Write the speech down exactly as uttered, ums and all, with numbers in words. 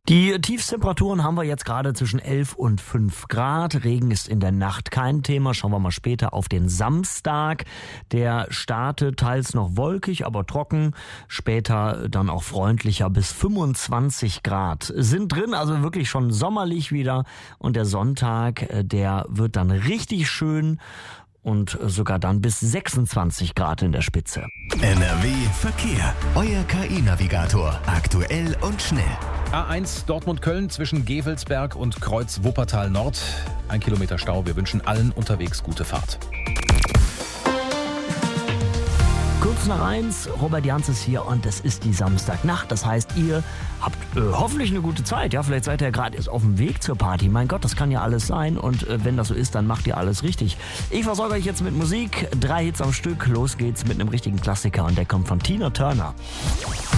Die Tiefstemperaturen haben wir jetzt gerade zwischen elf und fünf Grad. Regen ist in der Nacht kein Thema. Schauen wir mal später auf den Samstag. Der startet teils noch wolkig, aber trocken. Später dann auch freundlicher bis fünfundzwanzig Grad sind drin. Also wirklich schon sommerlich wieder. Und der Sonntag, der wird dann richtig schön. Und sogar dann bis sechsundzwanzig Grad in der Spitze. N R W Verkehr. Euer K I-Navigator. Aktuell und schnell. A eins Dortmund-Köln zwischen Gevelsberg und Kreuz Wuppertal Nord. Ein Kilometer Stau. Wir wünschen allen unterwegs gute Fahrt. Kurz nach eins, Robert Jans ist hier und es ist die Samstagnacht. Das heißt, ihr habt äh, hoffentlich eine gute Zeit. Ja, vielleicht seid ihr gerade erst auf dem Weg zur Party. Mein Gott, das kann ja alles sein. Und äh, wenn das so ist, dann macht ihr alles richtig. Ich versorge euch jetzt mit Musik. Drei Hits am Stück. Los geht's mit einem richtigen Klassiker und der kommt von Tina Turner.